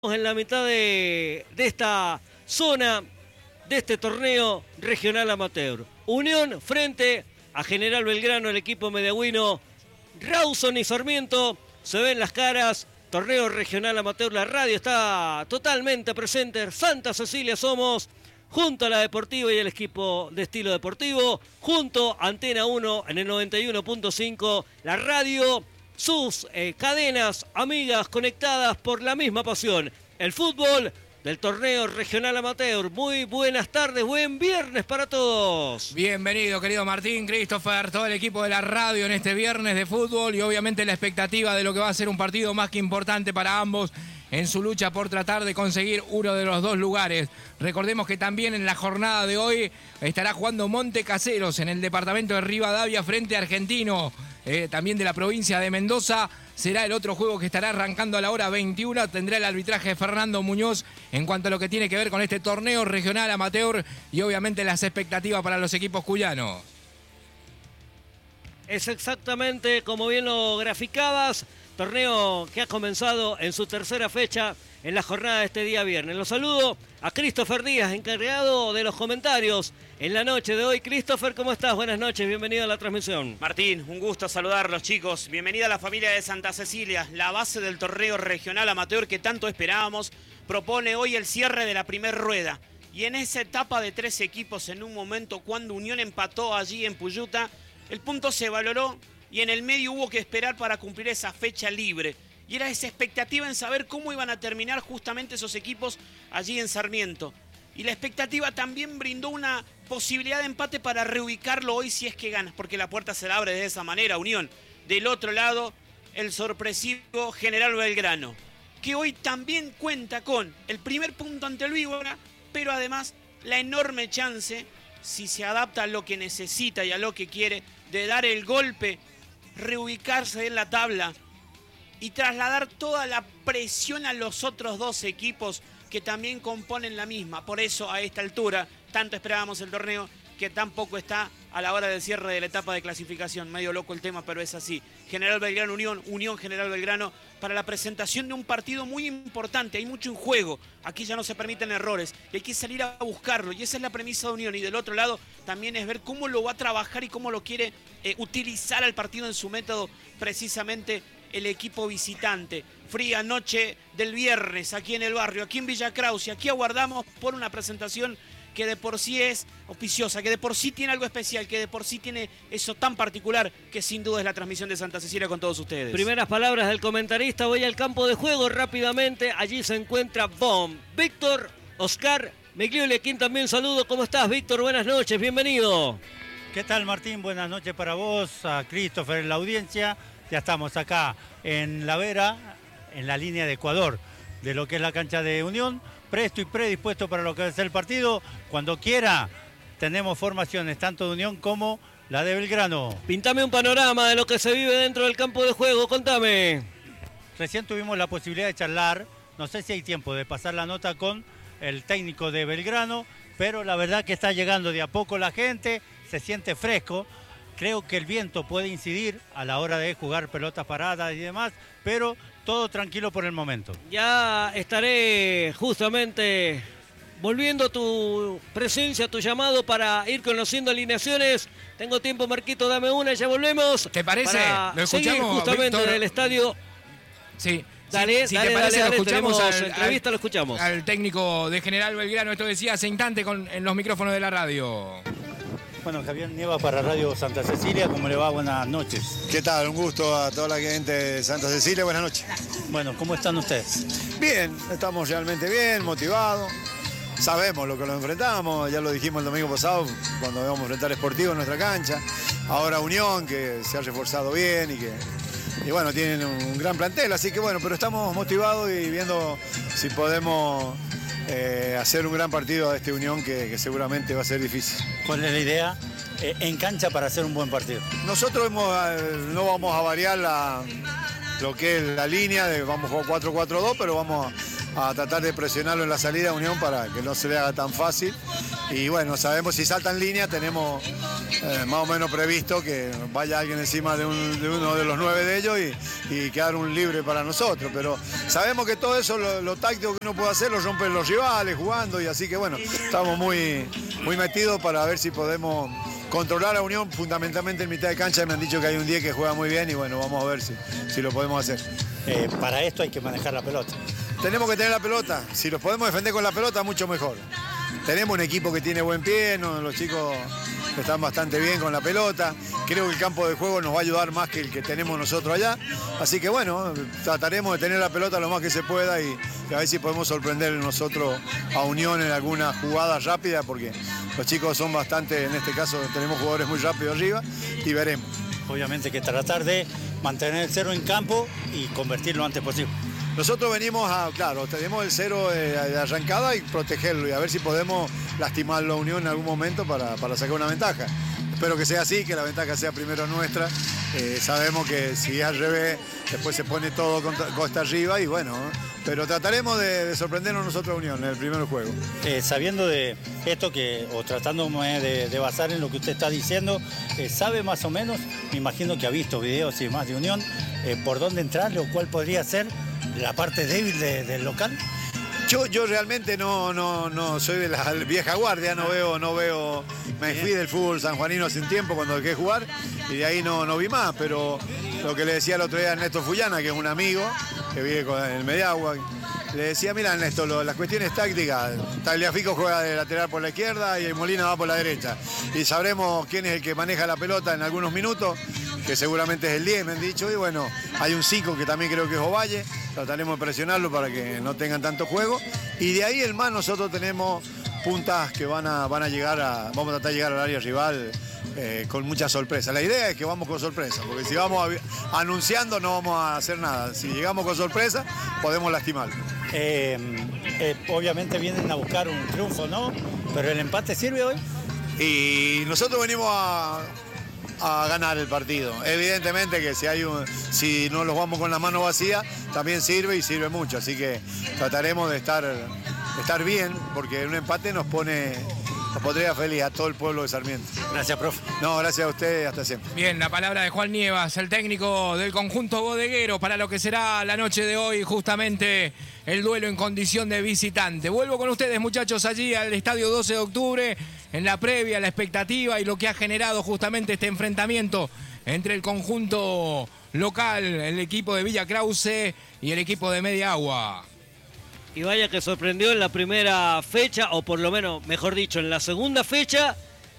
En la mitad de esta zona, de este torneo regional amateur. Unión frente a General Belgrano, el equipo mediagüino. Rawson y Sarmiento se ven las caras. Torneo regional amateur, la radio está totalmente presente. Santa Cecilia somos, junto a la Deportiva y el equipo de estilo deportivo, junto a Antena 1 en el 91.5, la radio, sus cadenas amigas conectadas por la misma pasión, el fútbol del torneo regional amateur. Muy buenas tardes, buen viernes para todos. Bienvenido, querido Martín, Christopher, todo el equipo de la radio en este viernes de fútbol y obviamente la expectativa de lo que va a ser un partido más que importante para ambos en su lucha por tratar de conseguir uno de los dos lugares. Recordemos que también en la jornada de hoy estará jugando Montecaseros en el departamento de Rivadavia frente a Argentino, también de la provincia de Mendoza. Será el otro juego que estará arrancando a la hora 21. Tendrá el arbitraje de Fernando Muñoz en cuanto a lo que tiene que ver con este torneo regional amateur y obviamente las expectativas para los equipos cuyanos. Es exactamente como bien lo graficabas. Torneo que ha comenzado en su tercera fecha en la jornada de este día viernes. Los saludo a Christopher Díaz, encargado de los comentarios en la noche de hoy. Christopher, ¿cómo estás? Buenas noches, bienvenido a la transmisión. Martín, un gusto saludarlos, chicos. Bienvenida a la familia de Santa Cecilia, la base del torneo regional amateur que tanto esperábamos. Propone hoy el cierre de la primera rueda. Y en esa etapa de 3 equipos, en un momento cuando Unión empató allí en Puyuta, el punto se valoró y en el medio hubo que esperar para cumplir esa fecha libre. Y era esa expectativa en saber cómo iban a terminar justamente esos equipos allí en Sarmiento. Y la expectativa también brindó una posibilidad de empate para reubicarlo hoy si es que ganas, porque la puerta se la abre de esa manera, Unión. Del otro lado, el sorpresivo General Belgrano, que hoy también cuenta con el primer punto ante el Víbora, pero además la enorme chance, si se adapta a lo que necesita y a lo que quiere, de dar el golpe, reubicarse en la tabla y trasladar toda la presión a los otros 2 equipos que también componen la misma. Por eso, a esta altura, tanto esperábamos el torneo que tampoco está a la hora del cierre de la etapa de clasificación. Medio loco el tema, pero es así. General Belgrano Unión, Unión General Belgrano, para la presentación de un partido muy importante. Hay mucho en juego. Aquí ya no se permiten errores y hay que salir a buscarlo. Y esa es la premisa de Unión. Y del otro lado también es ver cómo lo va a trabajar y cómo lo quiere utilizar al partido en su método, precisamente el equipo visitante. Fría noche del viernes aquí en el barrio, aquí en Villa Krause. Aquí aguardamos por una presentación que de por sí es auspiciosa, que de por sí tiene algo especial, que de por sí tiene eso tan particular que sin duda es la transmisión de Santa Cecilia con todos ustedes. Primeras palabras del comentarista, voy al campo de juego rápidamente. Allí se encuentra Víctor Oscar Miglioli, a quien también saludo. ¿Cómo estás, Víctor? Buenas noches, bienvenido. ¿Qué tal, Martín? Buenas noches para vos, a Christopher en la audiencia. Ya estamos acá en La Vera, en la línea de Ecuador, de lo que es la cancha de Unión, presto y predispuesto para lo que es el partido. Cuando quiera, tenemos formaciones tanto de Unión como la de Belgrano. Pintame un panorama de lo que se vive dentro del campo de juego, contame. Recién tuvimos la posibilidad de charlar, no sé si hay tiempo de pasar la nota con el técnico de Belgrano, pero la verdad que está llegando de a poco la gente, se siente fresco. Creo que el viento puede incidir a la hora de jugar pelotas paradas y demás, pero todo tranquilo por el momento. Ya estaré justamente volviendo a tu presencia, a tu llamado para ir conociendo alineaciones. Tengo tiempo, Marquito, dame una y ya volvemos. ¿Te parece? Para Lo seguir escuchamos, justamente Víctor. en el estadio. Sí. Dale, si dale, te parece, dale, lo escuchamos tenemos entrevista, lo escuchamos. Al técnico de General Belgrano. Esto decía hace instante en los micrófonos de la radio. Bueno, Javier Nieva para Radio Santa Cecilia, ¿cómo le va? Buenas noches. ¿Qué tal? Un gusto a toda la gente de Santa Cecilia, buenas noches. Bueno, ¿cómo están ustedes? Bien, estamos realmente bien, motivados. Sabemos lo que nos enfrentamos, ya lo dijimos el domingo pasado cuando íbamos a enfrentar Sportivo en nuestra cancha. Ahora Unión, que se ha reforzado bien y bueno, tienen un gran plantel, así que bueno, pero estamos motivados y viendo si podemos hacer un gran partido a este Unión que seguramente va a ser difícil. ¿Cuál es la idea en cancha para hacer un buen partido? Nosotros no vamos a variar lo que es la línea, vamos a jugar 4-4-2, pero vamos a tratar de presionarlo en la salida a Unión para que no se le haga tan fácil Y bueno, sabemos si saltan línea, tenemos más o menos previsto que vaya alguien encima de uno de los 9 de ellos y quedar un libre para nosotros. Pero sabemos que todo eso, lo táctico que uno puede hacer, lo rompen los rivales jugando, y así que bueno, estamos muy metidos para ver si podemos controlar a Unión fundamentalmente en mitad de cancha. Me han dicho que hay un 10 que juega muy bien y bueno, vamos a ver si lo podemos hacer. Para esto hay que manejar la pelota. Tenemos que tener la pelota, si los podemos defender con la pelota, mucho mejor. Tenemos un equipo que tiene buen pie, los chicos están bastante bien con la pelota. Creo que el campo de juego nos va a ayudar más que el que tenemos nosotros allá. Así que bueno, trataremos de tener la pelota lo más que se pueda y a ver si podemos sorprender nosotros a Unión en alguna jugada rápida, porque los chicos son bastante, en este caso tenemos jugadores muy rápidos arriba y veremos. Obviamente que tratar de mantener el 0 en campo y convertirlo lo antes posible. Nosotros venimos claro, tenemos el 0 de arrancada y protegerlo y a ver si podemos lastimarlo a Unión en algún momento para sacar una ventaja. Espero que sea así, que la ventaja sea primero nuestra. Sabemos que si es al revés, después se pone todo costa arriba y bueno, pero trataremos de sorprendernos nosotros a Unión en el primer juego. Sabiendo de esto o tratándome de basar en lo que usted está diciendo, ¿sabe más o menos, me imagino que ha visto videos y demás de Unión, por dónde entrarle o cuál podría ser la parte débil del local? Yo realmente no soy de la vieja guardia, no veo, me fui del fútbol sanjuanino hace un tiempo cuando dejé de jugar y de ahí no vi más, pero lo que le decía el otro día a Ernesto Fullana, que es un amigo que vive en el Mediagua, le decía, mira Ernesto, las cuestiones tácticas, Tagliafico juega de lateral por la izquierda y Molina va por la derecha y sabremos quién es el que maneja la pelota en algunos minutos, que seguramente es el 10, me han dicho, y bueno, hay un 5 que también creo que es Ovalle, trataremos de presionarlo para que no tengan tanto juego, y de ahí el más nosotros tenemos puntas que vamos a tratar de llegar al área rival con mucha sorpresa. La idea es que vamos con sorpresa, porque si vamos anunciando no vamos a hacer nada, si llegamos con sorpresa podemos lastimarlo. Obviamente vienen a buscar un triunfo, ¿no? Pero el empate sirve hoy. Y nosotros venimos a ganar el partido. Evidentemente que si no los vamos con la mano vacía, también sirve y sirve mucho. Así que trataremos de estar bien, porque un empate nos pondría feliz a todo el pueblo de Sarmiento. Gracias, profe. No, gracias a ustedes, hasta siempre. Bien, la palabra de Juan Nievas, el técnico del conjunto bodeguero, para lo que será la noche de hoy, justamente el duelo en condición de visitante. Vuelvo con ustedes, muchachos, allí al estadio 12 de octubre, en la previa, la expectativa y lo que ha generado justamente este enfrentamiento entre el conjunto local, el equipo de Villa Krause y el equipo de Mediagua. Y vaya que sorprendió en la primera fecha, o por lo menos, mejor dicho, en la segunda fecha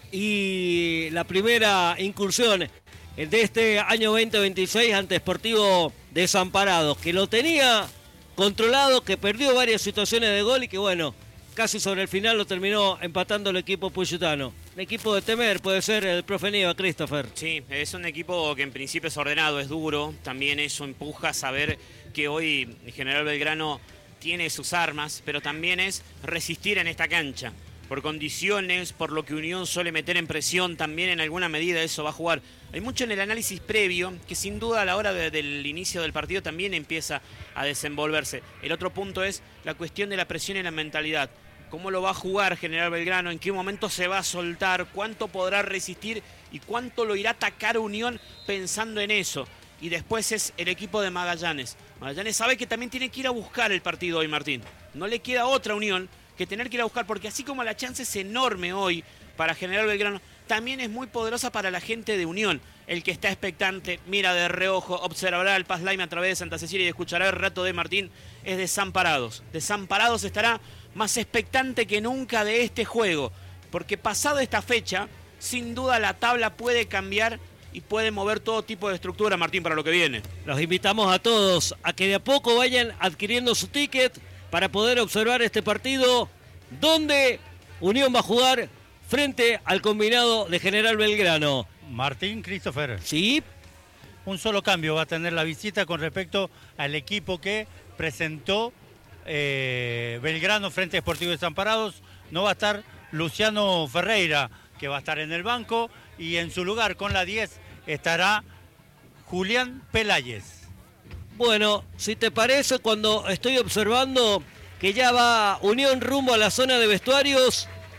y la primera incursión de este año 2026 ante Sportivo Desamparados, que lo tenía controlado, que perdió varias situaciones de gol y que bueno, casi sobre el final lo terminó empatando el equipo puyutano. Un equipo de temer, puede ser el profe Nieva, Christopher. Sí, es un equipo que en principio es ordenado, es duro, también eso empuja a saber que hoy General Belgrano tiene sus armas, pero también es resistir en esta cancha. Por condiciones, por lo que Unión suele meter en presión, también en alguna medida eso va a jugar. Hay mucho en el análisis previo que sin duda a la hora del inicio del partido también empieza a desenvolverse. El otro punto es la cuestión de la presión y la mentalidad. ¿Cómo lo va a jugar General Belgrano? ¿En qué momento se va a soltar? ¿Cuánto podrá resistir? ¿Y cuánto lo irá a atacar Unión pensando en eso? Y después es el equipo de Magallanes. Magallanes sabe que también tiene que ir a buscar el partido hoy, Martín. No le queda otra Unión que tener que ir a buscar, porque así como la chance es enorme hoy para General Belgrano, también es muy poderosa para la gente de Unión. El que está expectante, mira de reojo, observará el Paz Lime a través de Santa Cecilia y escuchará el rato de Martín, es Desamparados. Desamparados estará más expectante que nunca de este juego, porque pasada esta fecha, sin duda la tabla puede cambiar y puede mover todo tipo de estructura, Martín, para lo que viene. Los invitamos a todos a que de a poco vayan adquiriendo su ticket para poder observar este partido donde Unión va a jugar frente al combinado de General Belgrano. Martín, Christopher. Sí. Un solo cambio va a tener la visita con respecto al equipo que presentó Belgrano frente a Sportivo Desamparados. No va a estar Luciano Ferreira, que va a estar en el banco, y en su lugar con la 10 estará Julián Peláez. Bueno, si te parece, cuando estoy observando que ya va Unión rumbo a la zona de vestuarios,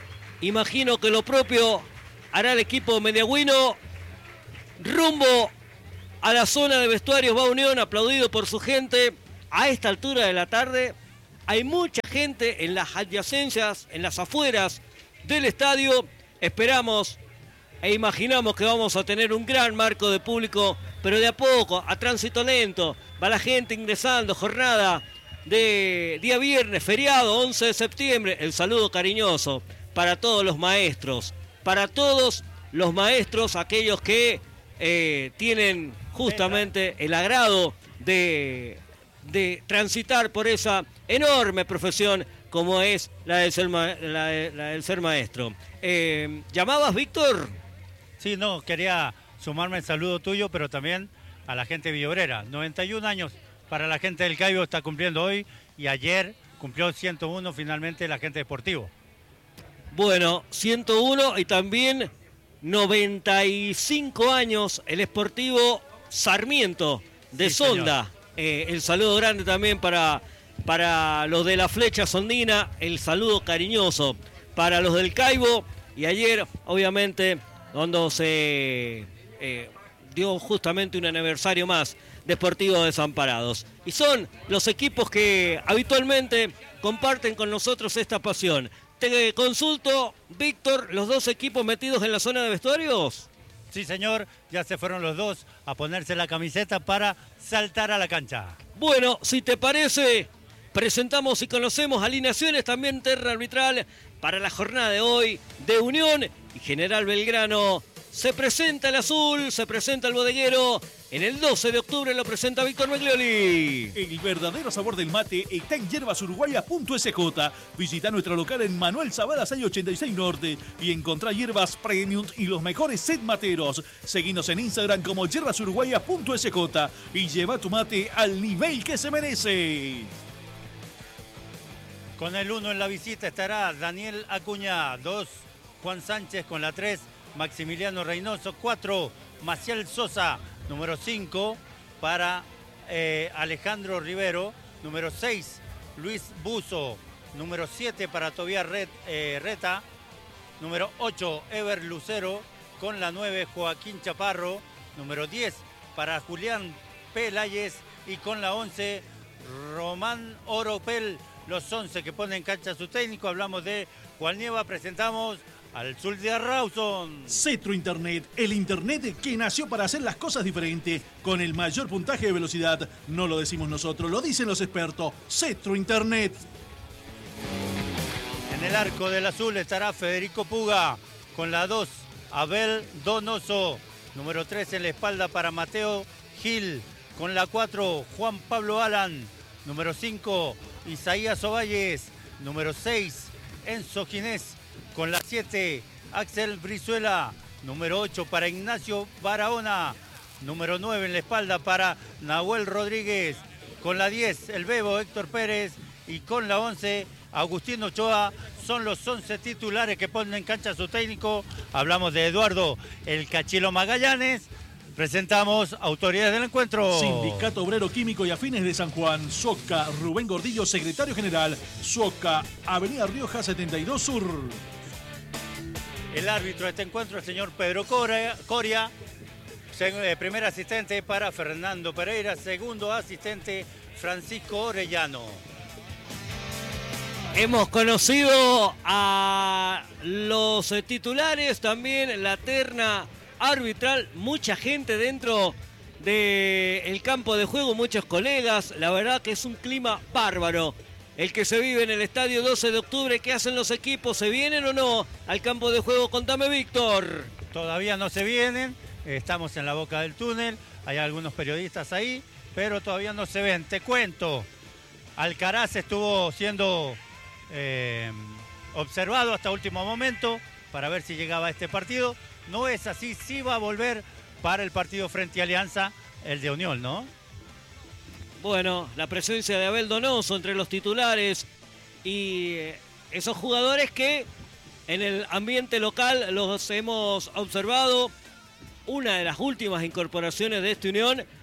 Imagino que lo propio hará el equipo mediagüino. Rumbo a la zona de vestuarios va Unión, aplaudido por su gente. A esta altura de la tarde hay mucha gente en las adyacencias, en las afueras del estadio. Esperamos e imaginamos que vamos a tener un gran marco de público, pero de a poco, a tránsito lento. Va la gente ingresando, jornada de día viernes, feriado, 11 de septiembre. El saludo cariñoso para todos los maestros, aquellos que tienen justamente el agrado de transitar por esa enorme profesión como es la del ser maestro. ¿Llamabas, Víctor? Sí, no, quería sumarme al saludo tuyo, pero también a la gente villobrera. 91 años para la gente del Caibo está cumpliendo hoy, y ayer cumplió 101 finalmente la gente deportivo. Bueno, 101 y también 95 años el Sportivo Sarmiento de Sí, Sonda. El saludo grande también para los de la Flecha Sondina, el saludo cariñoso para los del Caibo. Y ayer, obviamente, cuando se dio justamente un aniversario más de Sportivo Desamparados. Y son los equipos que habitualmente comparten con nosotros esta pasión. Te consulto, Víctor, ¿los dos equipos metidos en la zona de vestuarios? Sí, señor, ya se fueron los dos a ponerse la camiseta para saltar a la cancha. Bueno, si te parece, presentamos y conocemos alineaciones también terna arbitral para la jornada de hoy de Unión y General Belgrano. Se presenta el azul, se presenta el bodeguero. En el 12 de octubre lo presenta Víctor Meglioli. El verdadero sabor del mate está en hierbasuruguayas.sj. Visita nuestro local en Manuel Zavala 686 Norte y encontrá hierbas premium y los mejores set materos. Seguinos en Instagram como hierbasuruguayas.sj y lleva tu mate al nivel que se merece. Con el 1 en la visita estará Daniel Acuña, 2 Juan Sánchez, con la 3 Maximiliano Reynoso, 4 Maciel Sosa, número 5 para Alejandro Rivero, número 6 Luis Buzo, número 7 para Tobias Reta, número 8 Ever Lucero, con la 9 Joaquín Chaparro, número 10 para Julián Pelayes y con la 11 Román Oropel. Los 11 que ponen en cancha su técnico. Hablamos de Juan Nieva, presentamos al Zulia Rawson. Cetro Internet, el internet que nació para hacer las cosas diferentes, con el mayor puntaje de velocidad. No lo decimos nosotros, lo dicen los expertos. Cetro Internet. En el arco del azul estará Federico Puga, con la 2 Abel Donoso, número 3 en la espalda para Mateo Gil, con la 4 Juan Pablo Alan, número 5 Isaías Ovalles, número 6 Enzo Ginés, con la 7 Axel Brizuela, número 8 para Ignacio Barahona, número 9 en la espalda para Nahuel Rodríguez, con la 10 el Bebo Héctor Pérez y con la 11 Agustín Ochoa. Son los 11 titulares que ponen en cancha su técnico. Hablamos de Eduardo El Cachilo Magallanes. Presentamos autoridades del encuentro. Sindicato Obrero Químico y Afines de San Juan, SOCA, Rubén Gordillo, secretario general, SOCA, Avenida Rioja 72 Sur. El árbitro de este encuentro, el señor Pedro Coria. Primer asistente para Fernando Pereira, segundo asistente Francisco Orellano. Hemos conocido a los titulares, también la terna arbitral, mucha gente dentro del campo de juego, muchos colegas. La verdad que es un clima bárbaro el que se vive en el estadio 12 de octubre. ¿Qué hacen los equipos? ¿Se vienen o no al campo de juego? Contame, Víctor. Todavía no se vienen, estamos en la boca del túnel, hay algunos periodistas ahí, pero todavía no se ven. Te cuento, Alcaraz estuvo siendo observado hasta último momento para ver si llegaba a este partido. No es así, sí va a volver para el partido frente a Alianza, el de Unión, ¿no? Bueno, la presencia de Abel Donoso entre los titulares y esos jugadores que en el ambiente local los hemos observado. Una de las últimas incorporaciones de esta Unión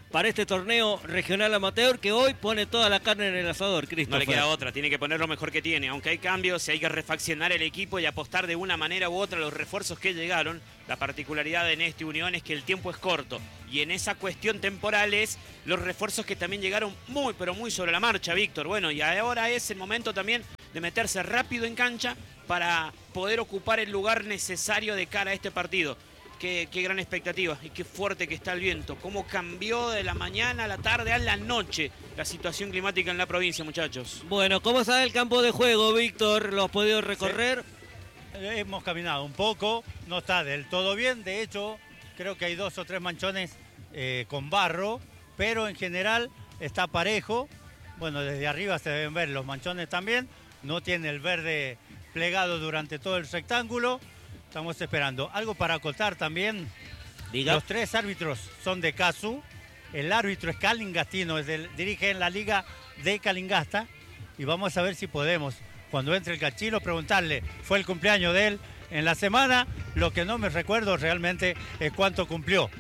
para este torneo regional amateur que hoy pone toda la carne en el asador, Christopher. No le queda otra, tiene que poner lo mejor que tiene. Aunque hay cambios, hay que refaccionar el equipo y apostar de una manera u otra a los refuerzos que llegaron. La particularidad en esta Unión es que el tiempo es corto. Y en esa cuestión temporal es los refuerzos que también llegaron muy, pero muy sobre la marcha, Víctor. Bueno, y ahora es el momento también de meterse rápido en cancha para poder ocupar el lugar necesario de cara a este partido. Qué gran expectativa y qué fuerte que está el viento. Cómo cambió de la mañana a la tarde a la noche la situación climática en la provincia, muchachos. Bueno, ¿cómo está el campo de juego, Víctor? ¿Lo has podido recorrer? Sí. Hemos caminado un poco, no está del todo bien. De hecho, creo que hay 2 o 3 manchones con barro, pero en general está parejo. Bueno, desde arriba se deben ver los manchones también. No tiene el verde plegado durante todo el rectángulo. Estamos esperando. Algo para acotar también. Diga. Los 3 árbitros son de CASU. El árbitro es calingastino, dirige en la liga de Calingasta. Y vamos a ver si podemos, cuando entre el Cachilo, preguntarle, fue el cumpleaños de él en la semana. Lo que no me recuerdo realmente es cuánto cumplió.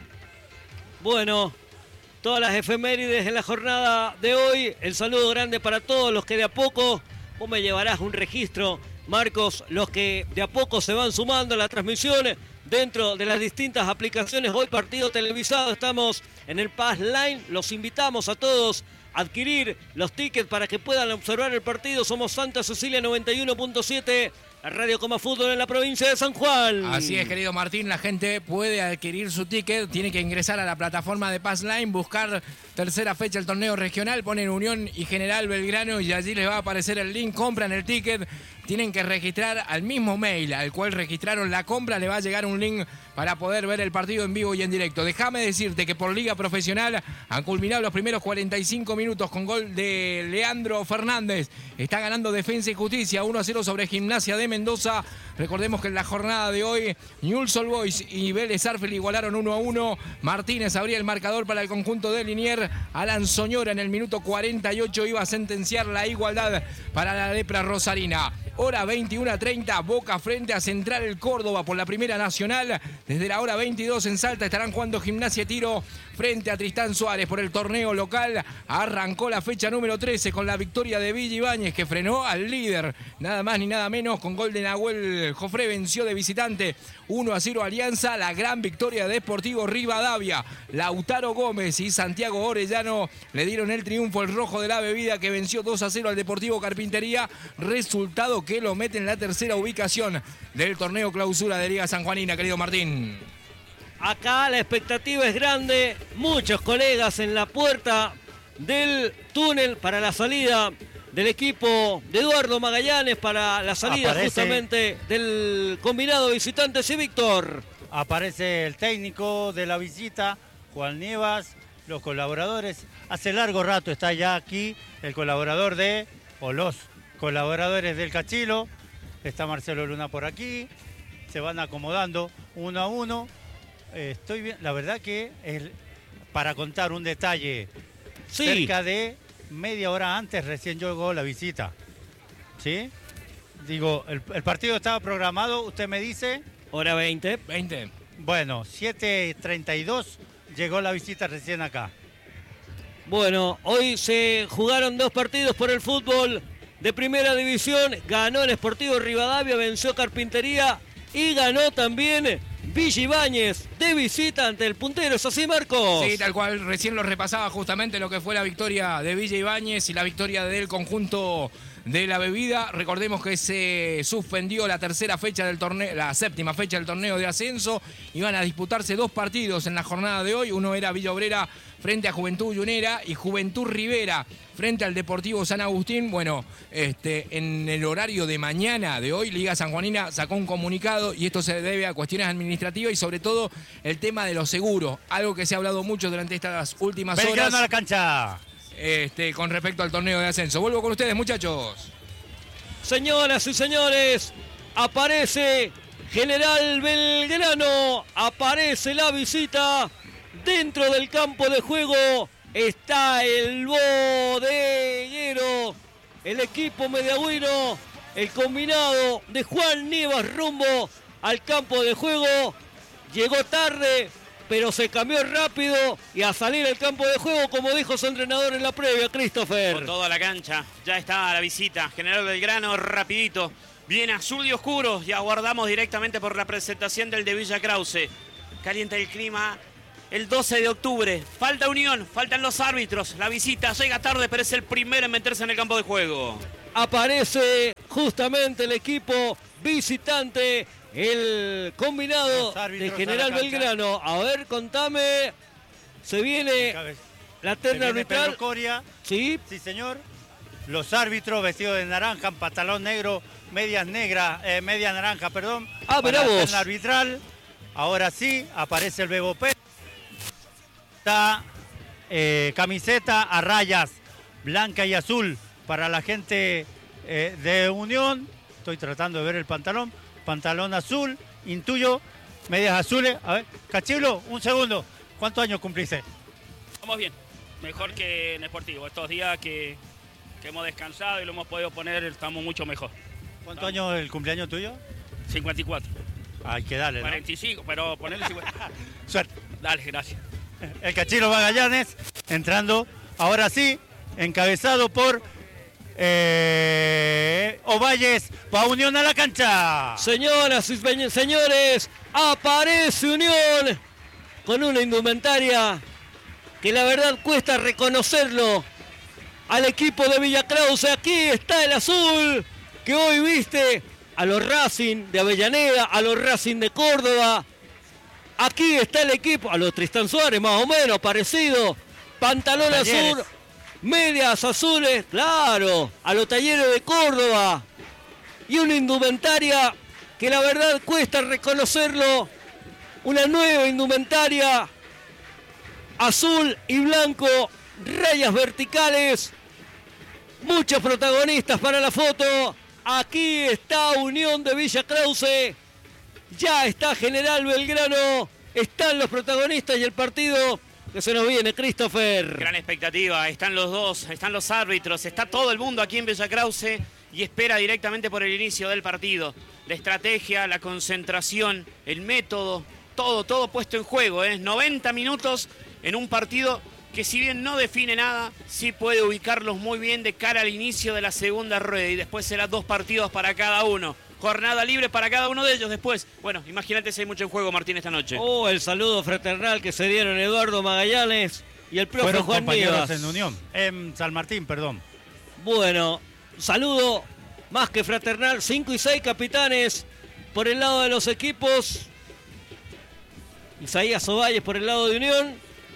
Bueno, todas las efemérides en la jornada de hoy. El saludo grande para todos los que de a poco, vos me llevarás un registro, Marcos, los que de a poco se van sumando a la transmisión dentro de las distintas aplicaciones. Hoy partido televisado, estamos en el Pass Line. Los invitamos a todos a adquirir los tickets para que puedan observar el partido. Somos Santa Cecilia 91.7, la radio Coma Fútbol en la provincia de San Juan. Así es, querido Martín, la gente puede adquirir su ticket, tiene que ingresar a la plataforma de Pass Line, buscar tercera fecha del torneo regional, ponen Unión y General Belgrano y allí les va a aparecer el link, compran el ticket. Tienen que registrar al mismo mail al cual registraron la compra, le va a llegar un link para poder ver el partido en vivo y en directo. Déjame decirte que por Liga Profesional han culminado los primeros 45 minutos con gol de Leandro Fernández. Está ganando Defensa y Justicia 1-0 sobre Gimnasia de Mendoza. Recordemos que en la jornada de hoy Newell's Old Boys y Vélez Sarsfield igualaron 1-1. Martínez abría el marcador para el conjunto de Liniers. Alan Soñora en el minuto 48 iba a sentenciar la igualdad para la lepra rosarina. Hora 21:30, Boca frente a Central el Córdoba por la Primera Nacional. Desde la hora 22 en Salta estarán jugando Gimnasia Tiro frente a Tristán Suárez por el torneo local. Arrancó la fecha número 13 con la victoria de Villa Ibáñez, que frenó al líder, nada más ni nada menos, con gol de Nahuel Jofré. Venció de visitante 1-0 Alianza. La gran victoria de Deportivo Rivadavia. Lautaro Gómez y Santiago Orellano le dieron el triunfo al rojo de la bebida, que venció 2-0 al Deportivo Carpintería. Resultado que lo mete en la tercera ubicación del torneo clausura de Liga Sanjuanina, querido Martín. Acá la expectativa es grande, muchos colegas en la puerta del túnel para la salida del equipo de Eduardo Magallanes, para la salida justamente del combinado visitante. Sí, Víctor. Aparece el técnico de la visita, Juan Nievas, los colaboradores. Hace largo rato está ya aquí el colaborador los colaboradores del Cachilo. Está Marcelo Luna por aquí. Se van acomodando uno a uno. Estoy bien. La verdad que para contar un detalle, sí, cerca de media hora antes recién llegó la visita. ¿Sí? Digo, el partido estaba programado, usted me dice. Hora 20. Bueno, 7:32 llegó la visita recién acá. Bueno, hoy se jugaron 2 partidos por el fútbol de Primera División. Ganó el Sportivo Rivadavia, venció Carpintería y ganó también Villa Ibáñez de visita ante el puntero. ¿Es así, Marcos? Sí, tal cual. Recién lo repasaba justamente lo que fue la victoria de Villa Ibáñez y la victoria del conjunto de la bebida. Recordemos que se suspendió la tercera fecha del torneo, la séptima fecha del torneo de ascenso. Iban a disputarse 2 partidos en la jornada de hoy. Uno era Villa Obrera frente a Juventud Yunera y Juventud Rivera frente al Deportivo San Agustín. Bueno, en el horario de mañana de hoy, Liga Sanjuanina sacó un comunicado y esto se debe a cuestiones administrativas y sobre todo el tema de los seguros, algo que se ha hablado mucho durante estas últimas horas. Belgrano a la cancha. Con respecto al torneo de ascenso. Vuelvo con ustedes, muchachos. Señoras y señores, aparece General Belgrano, aparece la visita. Dentro del campo de juego está el bodeguero, el equipo mediagüino, el combinado de Juan Nievas rumbo al campo de juego. Llegó tarde, pero se cambió rápido y a salir al campo de juego, como dijo su entrenador en la previa, Christopher. Con toda la cancha, ya está la visita. General Belgrano, rapidito. Viene azul y oscuro y aguardamos directamente por la presentación del de Villa Krause. Calienta el clima el 12 de octubre. Falta Unión, faltan los árbitros. La visita llega tarde, pero es el primero en meterse en el campo de juego. Aparece justamente el equipo visitante, el combinado de General Belgrano. A ver, contame. Se viene la terna arbitral. Pedro Coria. Sí. Sí, señor. Los árbitros vestidos de naranja, pantalón negro, medias negras, media naranja, perdón. Ah, mirá para la vos. terna arbitral. Ahora sí, aparece el Bebo Pérez. Está camiseta a rayas blanca y azul para la gente de Unión. Estoy tratando de ver el pantalón. Pantalón azul, intuyo, medias azules. A ver, Cachilo, un segundo. ¿Cuántos años cumpliste? Vamos bien, mejor que en Sportivo. Estos días que hemos descansado y lo hemos podido poner, estamos mucho mejor. ¿Cuántos años el cumpleaños tuyo? 54. Hay que darle, ¿no? 45, pero ponerle 50. Suerte. Dale, gracias. El Cachilo Magallanes entrando, ahora sí, encabezado por Ovalles. Va Unión a la cancha. Señoras y señores, aparece Unión con una indumentaria que la verdad cuesta reconocerlo al equipo de Villa Krause. Aquí está el azul que hoy viste a los Racing de Avellaneda, a los Racing de Córdoba. Aquí está el equipo, a los Tristán Suárez más o menos, parecido. Pantalón Talleres. azul, medias azules, claro, a los Talleres de Córdoba. Y una indumentaria que la verdad cuesta reconocerlo. Una nueva indumentaria, azul y blanco, rayas verticales. Muchos protagonistas para la foto. Aquí está Unión de Villa Krause. Ya está General Belgrano. Están los protagonistas y el partido que se nos viene, Christopher. Gran expectativa, están los dos, están los árbitros, está todo el mundo aquí en Villa Krause y espera directamente por el inicio del partido. La estrategia, la concentración, el método, todo puesto en juego. 90 minutos en un partido que si bien no define nada, sí puede ubicarlos muy bien de cara al inicio de la segunda rueda y después será 2 partidos para cada uno. Jornada libre para cada uno de ellos después. Bueno, imagínate si hay mucho en juego, Martín, esta noche. Oh, el saludo fraternal que se dieron Eduardo Magallanes y el profe Fueron Juan compañeros Nieves. en Unión, en San Martín, perdón. Bueno, saludo más que fraternal. 5 y 6 capitanes por el lado de los equipos. Isaías Ovalles por el lado de Unión.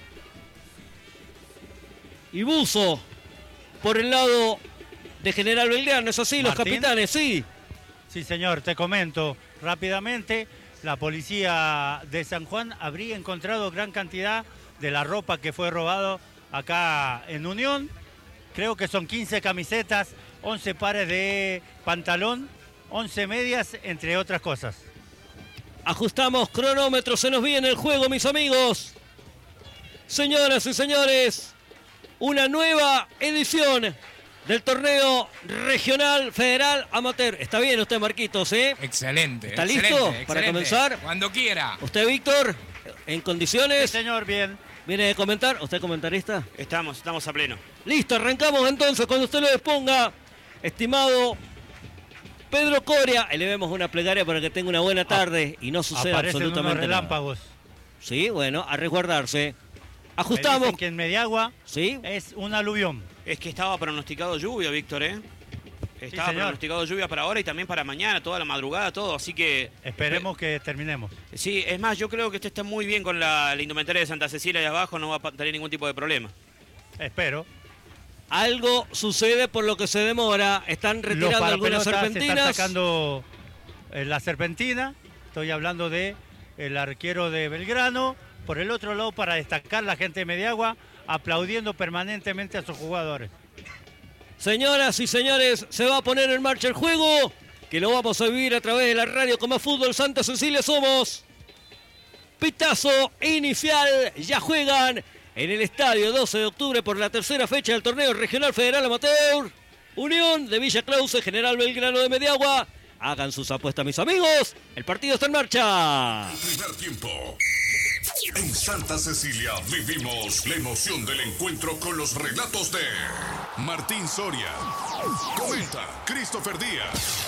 Y Buzo por el lado de General Belgrano. ¿Es así, los Martín. capitanes? Sí. Sí, señor, te comento rápidamente. La policía de San Juan habría encontrado gran cantidad de la ropa que fue robado acá en Unión. Creo que son 15 camisetas, 11 pares de pantalón, 11 medias, entre otras cosas. Ajustamos cronómetro, se nos viene el juego, mis amigos. Señoras y señores, una nueva edición del torneo regional federal amateur. ¿Está bien usted, Marquitos, Excelente. ¿Está excelente, listo para excelente. comenzar? Cuando quiera. ¿Usted, Víctor, en Sí, condiciones? señor, bien. ¿Viene de comentar? ¿Usted comentarista? Estamos a pleno. Listo, arrancamos entonces cuando usted lo disponga. Estimado Pedro Coria, elevemos una plegaria para que tenga una buena tarde y no suceda Aparecen unos absolutamente nada. relámpagos. Sí, bueno, a resguardarse. Me Ajustamos. dicen que en Mediagua Sí. es un aluvión. Es que estaba pronosticado lluvia, Víctor, Estaba señor. pronosticado lluvia para ahora y también para mañana, toda la madrugada, todo. Así que Esperemos que terminemos. sí, es más, yo creo que usted está muy bien con la indumentaria de Santa Cecilia de abajo, no va a tener ningún tipo de problema. Espero. Algo sucede por lo que se demora. Están Los retirando algunas parapelotas se serpentinas. están sacando la serpentina. Estoy hablando de el arquero de Belgrano. Por el otro lado, para destacar la gente de Mediagua, aplaudiendo permanentemente a sus jugadores. Señoras y señores, se va a poner en marcha el juego, que lo vamos a vivir a través de la radio como Fútbol Santa Cecilia Somos. Pitazo inicial, ya juegan en el estadio 12 de octubre por la tercera fecha del torneo regional federal amateur. Unión de Villa Krause, General Belgrano de Mediagua. Hagan sus apuestas, mis amigos. El partido está en marcha. Primer tiempo. En Santa Cecilia vivimos la emoción del encuentro con los relatos de Martín Soria. Comenta Christopher Díaz.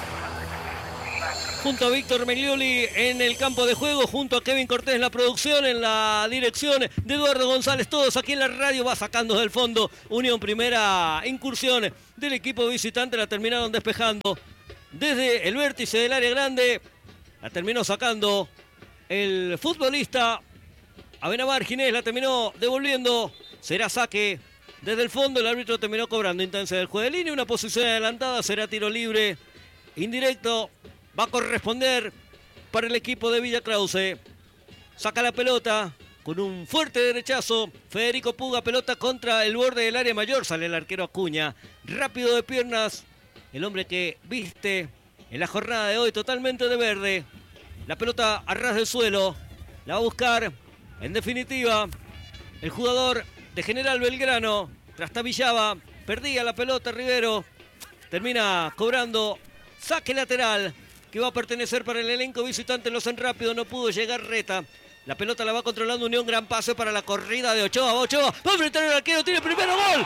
Junto a Víctor Meglioli en el campo de juego, junto a Kevin Cortés en la producción, en la dirección de Eduardo González, todos aquí en la radio, va sacando del fondo Unión. Primera incursión del equipo visitante, la terminaron despejando desde el vértice del área grande, la terminó sacando el futbolista Abenabar Ginés, la terminó devolviendo, será saque desde el fondo, el árbitro terminó cobrando intensa del juego de línea, una posición adelantada, será tiro libre indirecto. Va a corresponder para el equipo de Villa Krause. Saca la pelota con un fuerte derechazo. Federico Puga, pelota contra el borde del área mayor. Sale el arquero Acuña. Rápido de piernas. El hombre que viste en la jornada de hoy totalmente de verde. La pelota a ras del suelo. La va a buscar, en definitiva, el jugador de General Belgrano. Trastabillaba. Perdía la pelota Rivero. Termina cobrando saque lateral que va a pertenecer para el elenco visitante. Lo hacen rápido, no pudo llegar Reta. La pelota la va controlando Unión, gran pase para la corrida de Ochoa. Ochoa va a enfrentar al arquero, tiene el primero, gol.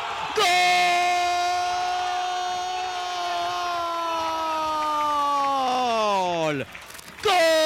¡Gol! ¡Gol!